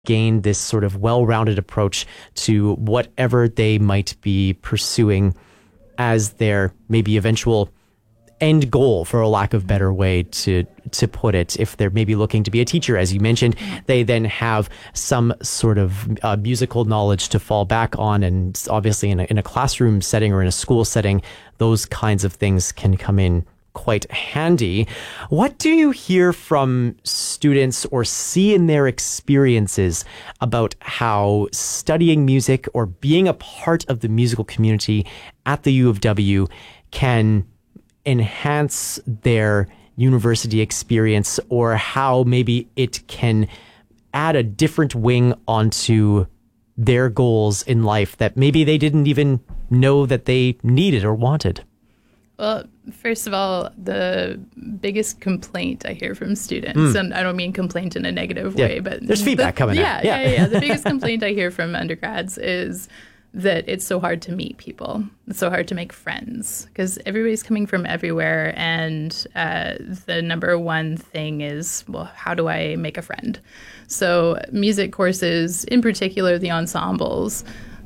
gain this sort of well-rounded approach to whatever they might be pursuing as their maybe eventual end goal, for a lack of better way to put it. If they're maybe looking to be a teacher, as you mentioned, they then have some sort of musical knowledge to fall back on. And obviously in a classroom setting or in a school setting, those kinds of things can come in quite handy. What do you hear from students or see in their experiences about how studying music or being a part of the musical community at the U of W can enhance their university experience, or how maybe it can add a different wing onto their goals in life that maybe they didn't even know that they needed or wanted? Well, first of all, the biggest complaint I hear from students, and I don't mean complaint in a negative way, but there's feedback coming out. Yeah. The biggest complaint I hear from undergrads is that it's so hard to meet people. It's so hard to make friends because everybody's coming from everywhere. And the number one thing is, well, how do I make a friend? So music courses, in particular the ensembles,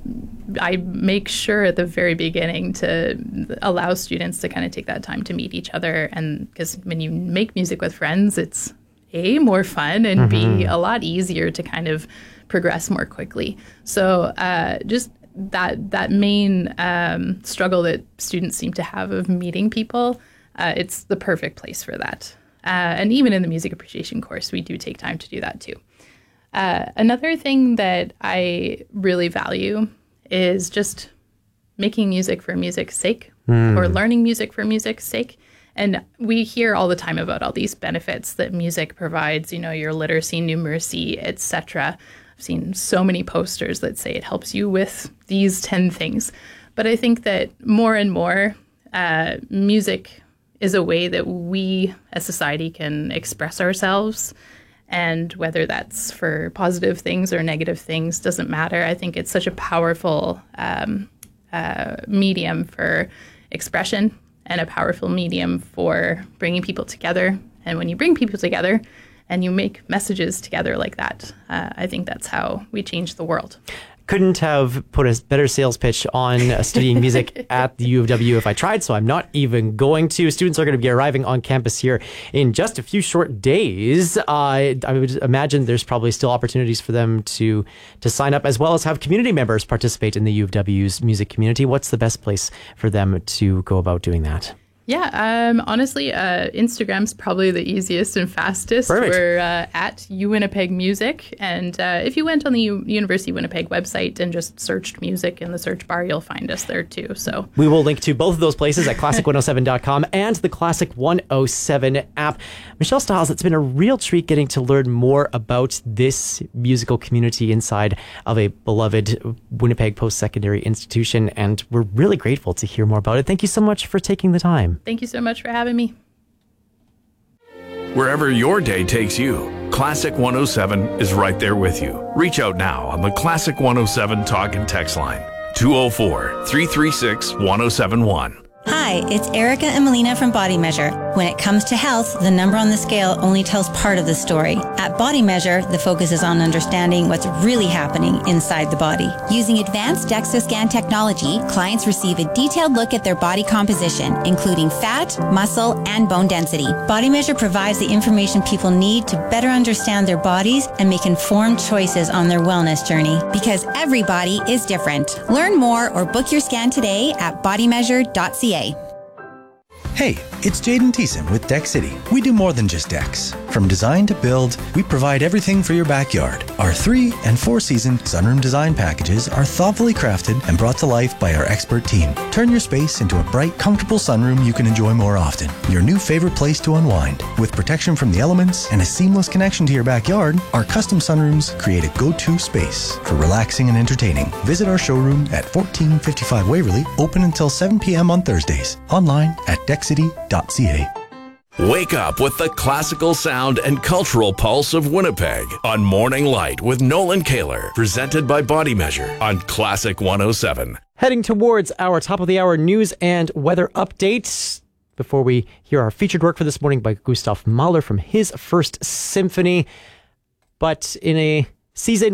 I make sure at the very beginning to allow students to kind of take that time to meet each other. And because when you make music with friends, it's A, more fun, and B, a lot easier to kind of progress more quickly. So just that main struggle that students seem to have of meeting people, it's the perfect place for that. And even in the music appreciation course, we do take time to do that too. Another thing that I really value is just making music for music's sake, or learning music for music's sake. And we hear all the time about all these benefits that music provides, you know, your literacy, numeracy, etc. I've seen so many posters that say it helps you with these 10 things. But I think that more and more, music is a way that we as society can express ourselves. And whether that's for positive things or negative things doesn't matter. I think it's such a powerful medium for expression and a powerful medium for bringing people together. And when you bring people together and you make messages together like that, I think that's how we change the world. Couldn't have put a better sales pitch on studying music at the U of W if I tried, so I'm not even going to. Students are going to be arriving on campus here in just a few short days. I would imagine there's probably still opportunities for them to sign up, as well as have community members participate in the U of W's music community. What's the best place for them to go about doing that? Yeah, honestly, Instagram's probably the easiest and fastest. Perfect. We're at UWinnipeg Music. And if you went on the University of Winnipeg website and just searched music in the search bar, you'll find us there too. So we will link to both of those places at classic107.com and the Classic 107 app. Michelle Stiles, it's been a real treat getting to learn more about this musical community inside of a beloved Winnipeg post-secondary institution. And we're really grateful to hear more about it. Thank you so much for taking the time. Thank you so much for having me. Wherever your day takes you, Classic 107 is right there with you. Reach out now on the Classic 107 talk and text line, 204-336-1071. Hi, it's Erica and Melina from Body Measure. When it comes to health, the number on the scale only tells part of the story. At Body Measure, the focus is on understanding what's really happening inside the body. Using advanced DEXA scan technology, clients receive a detailed look at their body composition, including fat, muscle, and bone density. Body Measure provides the information people need to better understand their bodies and make informed choices on their wellness journey. Because every body is different. Learn more or book your scan today at bodymeasure.ca. Hey, it's Jaden Thiessen with Deck City. We do more than just decks. From design to build, we provide everything for your backyard. Our 3- and 4-season sunroom design packages are thoughtfully crafted and brought to life by our expert team. Turn your space into a bright, comfortable sunroom you can enjoy more often. Your new favorite place to unwind. With protection from the elements and a seamless connection to your backyard, our custom sunrooms create a go-to space for relaxing and entertaining. Visit our showroom at 1455 Waverly, open until 7 p.m. on Thursdays. Online at deckcity.ca. Wake up with the classical sound and cultural pulse of Winnipeg on Morning Light with Nolan Kaler, presented by Body Measure on Classic 107. Heading towards our top of the hour news and weather updates before we hear our featured work for this morning by Gustav Mahler from his First Symphony. But in a Season